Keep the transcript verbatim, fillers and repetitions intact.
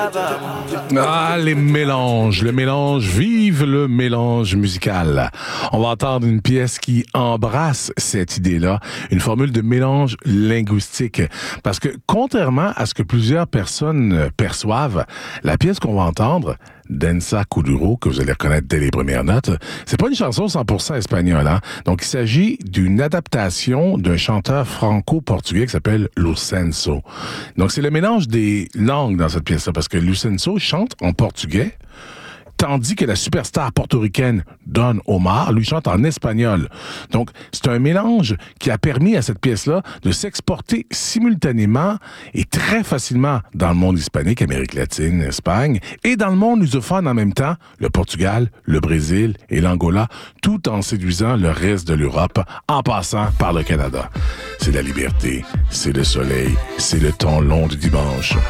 Ah, les mélanges, le mélange, vive le mélange musical. On va entendre une pièce qui embrasse cette idée-là, une formule de mélange linguistique. Parce que, contrairement à ce que plusieurs personnes perçoivent, la pièce qu'on va entendre, Danza Kuduro, que vous allez reconnaître dès les premières notes, c'est pas une chanson cent pour cent espagnole, hein. Donc, il s'agit d'une adaptation d'un chanteur franco-portugais qui s'appelle Lucenso. Donc, c'est le mélange des langues dans cette pièce-là, parce que Lucenso chante en portugais, tandis que la superstar portoricaine Don Omar lui chante en espagnol. Donc, c'est un mélange qui a permis à cette pièce-là de s'exporter simultanément et très facilement dans le monde hispanique, Amérique latine, Espagne, et dans le monde lusophone en même temps, le Portugal, le Brésil et l'Angola, tout en séduisant le reste de l'Europe, en passant par le Canada. C'est la liberté, c'est le soleil, c'est le temps long du dimanche.